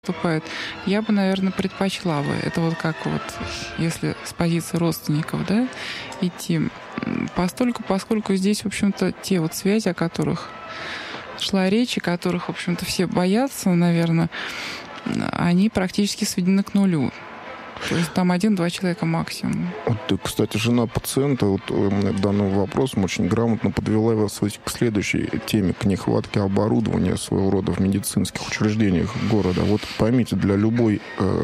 поступает, я бы, наверное, предпочла бы. Это вот как вот, если с позиции родственников, да, идти. Поскольку здесь, в общем-то, те вот связи, о которых шла речь, и которых, в общем-то, все боятся, наверное, они практически сведены к нулю. То есть там 1-2 человека максимум. Вот, кстати, жена пациента данным вопросом очень грамотно подвела вас к следующей теме, к нехватке оборудования своего рода в медицинских учреждениях города. Вот поймите, для любого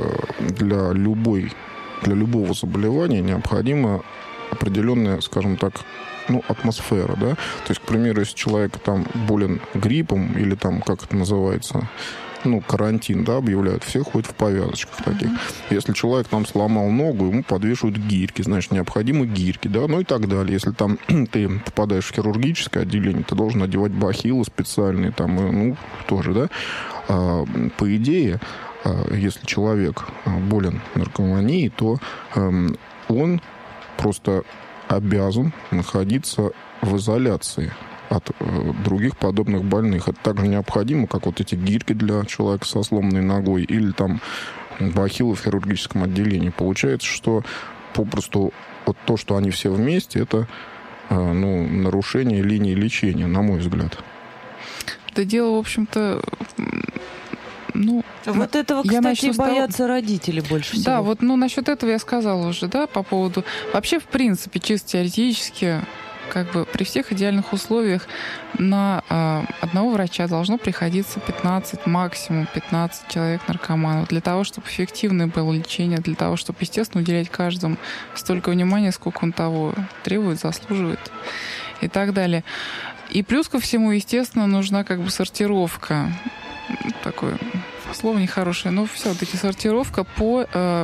заболевания необходима определенная, скажем так, атмосфера, да? То есть, к примеру, если человек там болен гриппом или там, как это называется, карантин, да, объявляют, все ходят в повязочках таких. Если человек там сломал ногу, ему подвешивают гирьки, значит, необходимы гирьки, да, и так далее. Если там ты попадаешь в хирургическое отделение, ты должен одевать бахилы специальные, там, тоже, да. По идее, если человек болен наркоманией, то он просто обязан находиться в изоляции от других подобных больных. Это также необходимо, как вот эти гирьки для человека со сломанной ногой или там бахилы в хирургическом отделении. Получается, что попросту вот то, что они все вместе, это нарушение линии лечения, на мой взгляд. Это дело, в общем-то... вот этого, кстати, боятся родители больше всего. Да, вот насчет этого я сказала уже, да, по поводу... Вообще, в принципе, чисто теоретически, как бы при всех идеальных условиях на одного врача должно приходиться 15, максимум 15 человек-наркоманов для того, чтобы эффективное было лечение, для того, чтобы, естественно, уделять каждому столько внимания, сколько он того требует, заслуживает и так далее. И плюс ко всему, естественно, нужна как бы сортировка. Такое слово нехорошее, но все-таки сортировка по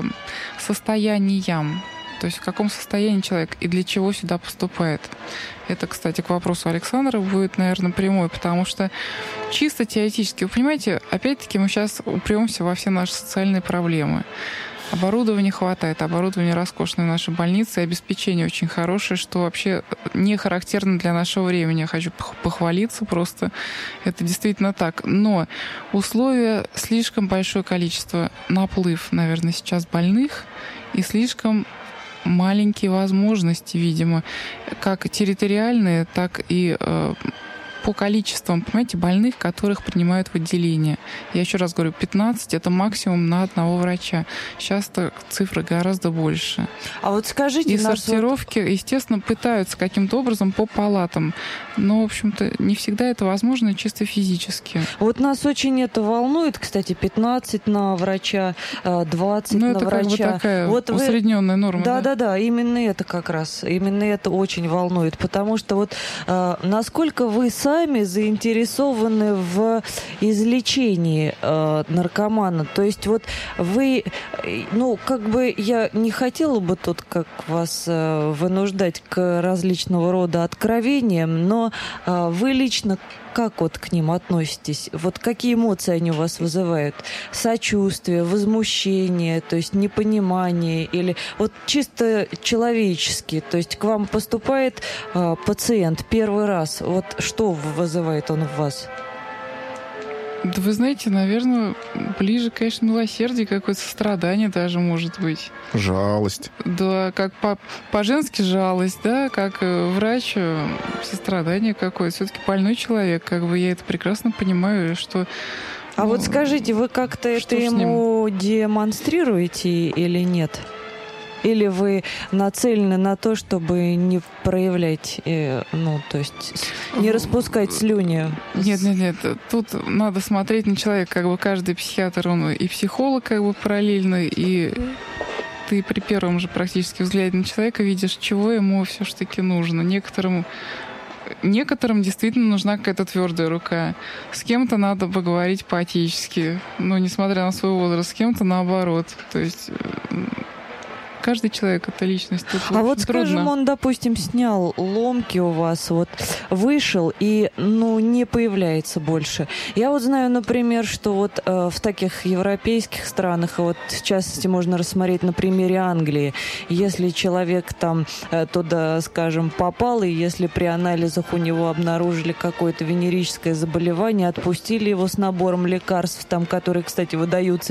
состояниям. То есть в каком состоянии человек и для чего сюда поступает. Это, кстати, к вопросу Александра будет, наверное, прямой, потому что чисто теоретически, вы понимаете, опять-таки мы сейчас упремся во все наши социальные проблемы. Оборудования хватает, оборудование роскошное в нашей больнице, обеспечение очень хорошее, что вообще не характерно для нашего времени. Я хочу похвалиться просто. Это действительно так. Но условия, слишком большое количество, наплыв, наверное, сейчас больных, и слишком маленькие возможности, видимо, как территориальные, так и по количествам, понимаете, больных, которых принимают в отделение. Я еще раз говорю, 15 – это максимум на одного врача. Сейчас-то цифры гораздо больше. А вот скажите... И сортировки, естественно, пытаются каким-то образом по палатам. Но, в общем-то, не всегда это возможно чисто физически. Вот нас очень это волнует, кстати, 15 на врача, 20 на это врача. Как бы такая усредненная норма. Да, именно это как раз. Именно это очень волнует. Потому что вот насколько вы сами заинтересованы в излечении наркомана. То есть вот вы, я не хотела бы тут как вас вынуждать к различного рода откровениям, но вы лично как вот к ним относитесь? Вот какие эмоции они у вас вызывают? Сочувствие, возмущение, то есть непонимание или вот чисто человечески, то есть к вам поступает пациент первый раз, вот что вызывает он в вас? Да вы знаете, наверное, ближе, конечно, милосердие, какое-то сострадание даже может быть. Жалость. Да, как по-женски жалость, да, как врач сострадание какое-то. Все-таки больной человек, как бы я это прекрасно понимаю, что... А вот скажите, вы как-то это ему демонстрируете или нет? Или вы нацелены на то, чтобы не проявлять, то есть не распускать слюни? Нет. Тут надо смотреть на человека. Как бы каждый психиатр, он и психолог, как бы параллельно, и ты при первом же практически взгляде на человека видишь, чего ему все-таки нужно. Некоторым действительно нужна какая-то твердая рука. С кем-то надо поговорить по-отечески, несмотря на свой возраст, с кем-то наоборот. То есть... Каждый человек — это личность. Тут а вот, трудно. скажем, он, допустим, снял ломки у вас, вот вышел и, ну, не появляется больше. Я вот знаю, например, что вот в таких европейских странах, вот в частности можно рассмотреть на примере Англии, если человек там туда, скажем, попал, и если при анализах у него обнаружили какое-то венерическое заболевание, отпустили его с набором лекарств, там, которые, кстати, выдаются